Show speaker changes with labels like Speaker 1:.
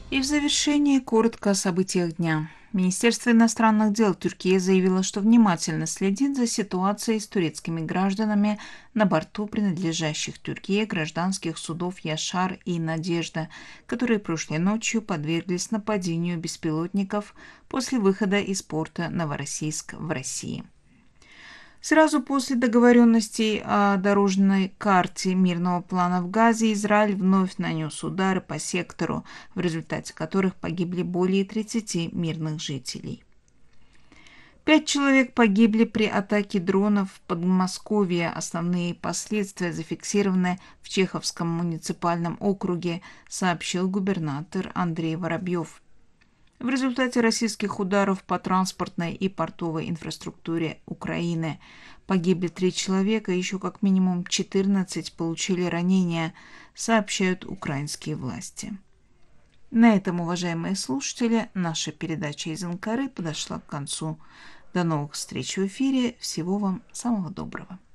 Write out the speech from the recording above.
Speaker 1: И в завершении коротко о событиях дня. Министерство иностранных дел Турции заявило, что внимательно следит за ситуацией с турецкими гражданами на борту принадлежащих Турции гражданских судов «Яшар» и «Надежда», которые прошлой ночью подверглись нападению беспилотников после выхода из порта Новороссийск в России. Сразу после договоренностей о дорожной карте мирного плана в Газе Израиль вновь нанес удары по сектору, в результате которых погибли более 30 мирных жителей. 5 человек погибли при атаке дронов в Подмосковье. Основные последствия зафиксированы в Чеховском муниципальном округе, сообщил губернатор Андрей Воробьев. В результате российских ударов по транспортной и портовой инфраструктуре Украины погибли 3 человека, еще как минимум 14 получили ранения, сообщают украинские власти. На этом, уважаемые слушатели, наша передача из Анкары подошла к концу. До новых встреч в эфире. Всего вам самого доброго.